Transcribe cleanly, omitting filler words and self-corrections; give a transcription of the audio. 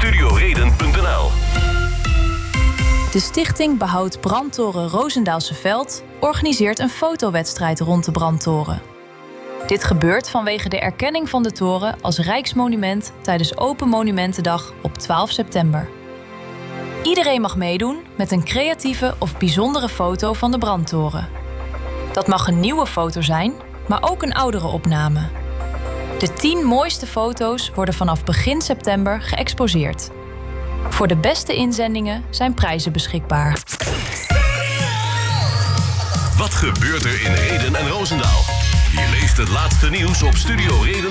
studioreden.nl. De stichting Behoud Brandtoren Roosendaalse Veld organiseert een fotowedstrijd rond de brandtoren. Dit gebeurt vanwege de erkenning van de toren als Rijksmonument tijdens Open Monumentendag op 12 september. Iedereen mag meedoen met een creatieve of bijzondere foto van de brandtoren. Dat mag een nieuwe foto zijn, maar ook een oudere opname. De 10 mooiste foto's worden vanaf begin september geëxposeerd. Voor de beste inzendingen zijn prijzen beschikbaar. Wat gebeurt er in Rheden en Roosendaal? Je leest het laatste nieuws op studioreden.nl.